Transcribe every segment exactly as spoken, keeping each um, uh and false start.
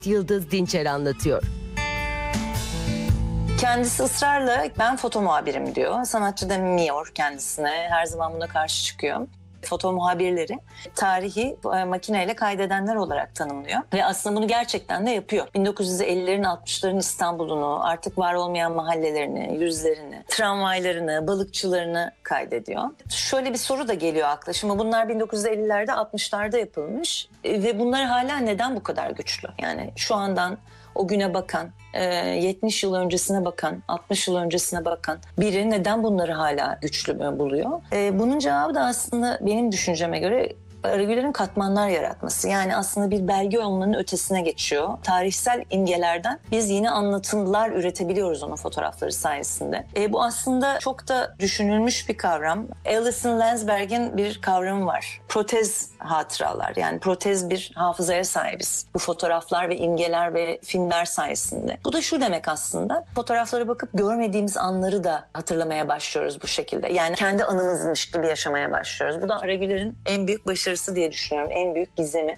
Yıldız Dinçer anlatıyor. Kendisi ısrarla ben foto muhabirim diyor. Sanatçı demiyor kendisine. Her zaman buna karşı çıkıyor. Foto muhabirleri tarihi e, makineyle kaydedenler olarak tanımlıyor. Ve aslında bunu gerçekten de yapıyor. bin dokuz yüz ellilerin altmışların İstanbul'unu, artık var olmayan mahallelerini, yüzlerini, tramvaylarını, balıkçılarını kaydediyor. Şöyle bir soru da geliyor akla. Şimdi bunlar bin dokuz yüz ellilerde altmışlarda yapılmış. E, ve bunlar hala neden bu kadar güçlü? Yani şu andan o güne bakan, yetmiş yıl öncesine bakan, altmış yıl öncesine bakan biri neden bunları hala güçlü buluyor? Bunun cevabı da aslında benim düşünceme göre Aragüler'in katmanlar yaratması. Yani aslında bir belge olmanın ötesine geçiyor. Tarihsel imgelerden biz yeni anlatımlar üretebiliyoruz onun fotoğrafları sayesinde. E, bu aslında çok da düşünülmüş bir kavram. Alison Landsberg'in bir kavramı var. Protez hatıralar. Yani protez bir hafızaya sahibiz. Bu fotoğraflar ve imgeler ve filmler sayesinde. Bu da şu demek aslında. Fotoğraflara bakıp görmediğimiz anları da hatırlamaya başlıyoruz bu şekilde. Yani kendi anımızmış gibi yaşamaya başlıyoruz. Bu da Aragüler'in en büyük başarısı diye düşünüyorum. En büyük gizemi.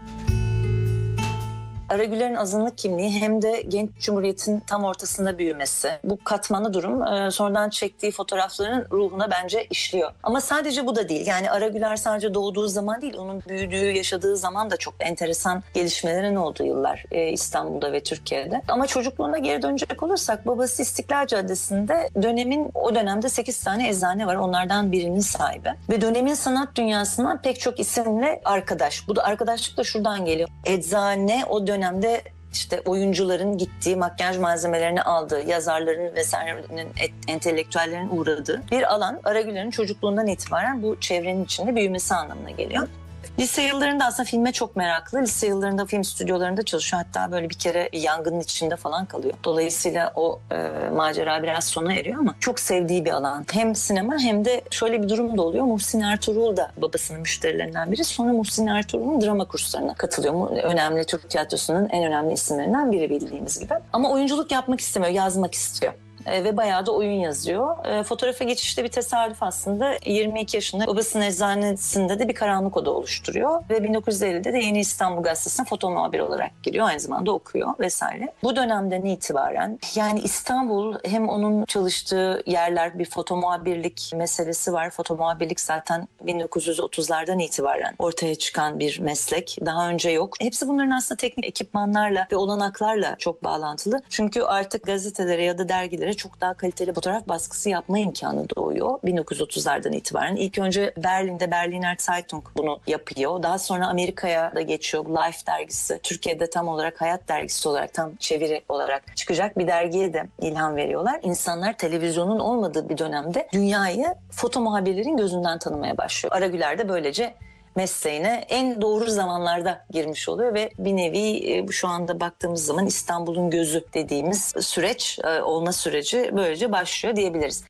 Aragüler'in azınlık kimliği hem de genç cumhuriyetin tam ortasında büyümesi. Bu katmanlı durum e, sonradan çektiği fotoğrafların ruhuna bence işliyor. Ama sadece bu da değil. Yani Aragüler sadece doğduğu zaman değil, onun büyüdüğü, yaşadığı zaman da çok enteresan gelişmelerin olduğu yıllar e, İstanbul'da ve Türkiye'de. Ama çocukluğuna geri dönecek olursak babası İstiklal Caddesi'nde dönemin o dönemde sekiz tane eczane var. Onlardan birinin sahibi. Ve dönemin sanat dünyasından pek çok isimle arkadaş. Bu da arkadaşlık da şuradan geliyor. Eczane o dönem dönemde işte oyuncuların gittiği, makyaj malzemelerini aldığı, yazarların vesairenin, entelektüellerin uğradığı bir alan. Aragüler'in çocukluğundan itibaren bu çevrenin içinde büyümesi anlamına geliyor. Lise yıllarında aslında filme çok meraklı. Lise yıllarında film stüdyolarında çalışıyor. Hatta böyle bir kere yangının içinde falan kalıyor. Dolayısıyla o e, macera biraz sona eriyor ama çok sevdiği bir alan. Hem sinema hem de şöyle bir durum da oluyor. Muhsin Ertuğrul da babasının müşterilerinden biri. Sonra Muhsin Ertuğrul'un drama kurslarına katılıyor. Önemli Türk tiyatrosunun en önemli isimlerinden biri bildiğimiz gibi. Ama oyunculuk yapmak istemiyor, yazmak istiyor. E, ve bayağı da oyun yazıyor. E, fotoğrafa geçişte bir tesadüf aslında. yirmi iki yaşında babasının eczanesinde de bir karanlık oda oluşturuyor. Ve bin dokuz yüz ellide de Yeni İstanbul Gazetesi'ne foto muhabiri olarak giriyor. Aynı zamanda okuyor vesaire. Bu dönemden itibaren yani İstanbul hem onun çalıştığı yerler, bir foto muhabirlik meselesi var. Foto muhabirlik zaten bin dokuz yüz otuzlardan itibaren ortaya çıkan bir meslek. Daha önce yok. Hepsi bunların aslında teknik ekipmanlarla ve olanaklarla çok bağlantılı. Çünkü artık gazetelere ya da dergilere çok daha kaliteli fotoğraf baskısı yapma imkanı doğuyor bin dokuz yüz otuzlardan itibaren. İlk önce Berlin'de Berliner Zeitung bunu yapıyor. Daha sonra Amerika'ya da geçiyor. Life dergisi, Türkiye'de tam olarak Hayat dergisi olarak, tam çeviri olarak çıkacak bir dergiye de ilham veriyorlar. İnsanlar televizyonun olmadığı bir dönemde dünyayı foto muhabirlerin gözünden tanımaya başlıyor. Aragüler de böylece mesleğine en doğru zamanlarda girmiş oluyor ve bir nevi şu anda baktığımız zaman İstanbul'un gözü dediğimiz süreç, olma süreci böylece başlıyor diyebiliriz.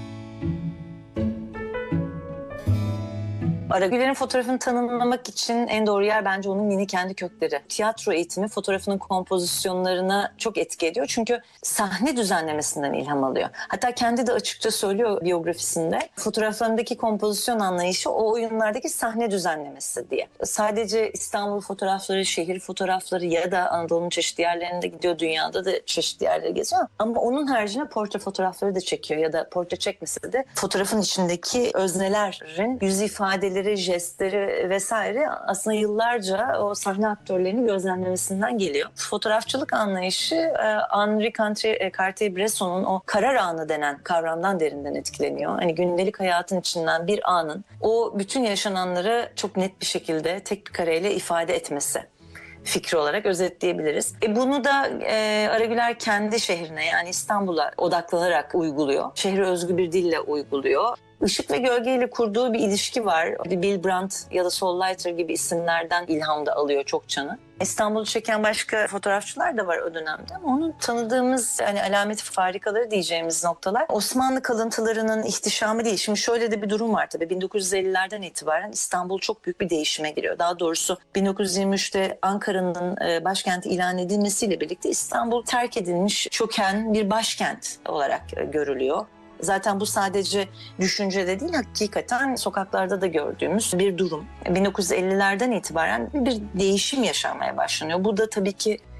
Aragüler'in fotoğrafını tanımlamak için en doğru yer bence onun yine kendi kökleri. Tiyatro eğitimi fotoğrafının kompozisyonlarına çok etki ediyor. Çünkü sahne düzenlemesinden ilham alıyor. Hatta kendi de açıkça söylüyor biyografisinde. Fotoğraflarındaki kompozisyon anlayışı o oyunlardaki sahne düzenlemesi diye. Sadece İstanbul fotoğrafları, şehir fotoğrafları ya da Anadolu'nun çeşitli yerlerinde gidiyor. Dünyada da çeşitli yerlere geziyor. Ama onun haricinde portre fotoğrafları da çekiyor ya da portre çekmese de fotoğrafın içindeki öznelerin yüz ifadeleri, jestleri vesaire aslında yıllarca o sahne aktörlerinin gözlemlemesinden geliyor. Fotoğrafçılık anlayışı Henri Cartier-Bresson'un o karar anı denen kavramdan derinden etkileniyor. Hani gündelik hayatın içinden bir anın o bütün yaşananları çok net bir şekilde tek bir kareyle ifade etmesi fikri olarak özetleyebiliriz. E bunu da e, Aragüler kendi şehrine yani İstanbul'a odaklanarak uyguluyor. Şehre özgü bir dille uyguluyor. Işık ve gölgeyle kurduğu bir ilişki var. Bill Brandt ya da Sol Leiter gibi isimlerden ilham da alıyor çok canı. İstanbul'u çeken başka fotoğrafçılar da var o dönemde ama onun tanıdığımız hani alameti farikaları diyeceğimiz noktalar Osmanlı kalıntılarının ihtişamı değil. Şimdi şöyle de bir durum var tabii. bin dokuz yüz ellilerden itibaren İstanbul çok büyük bir değişime giriyor. Daha doğrusu bin dokuz yüz yirmi üçte Ankara'nın başkenti ilan edilmesiyle birlikte İstanbul terk edilmiş, çöken bir başkent olarak görülüyor. Zaten bu sadece düşüncede değil, hakikaten sokaklarda da gördüğümüz bir durum. bin dokuz yüz ellilerden itibaren bir değişim yaşanmaya başlanıyor. Bu da tabii ki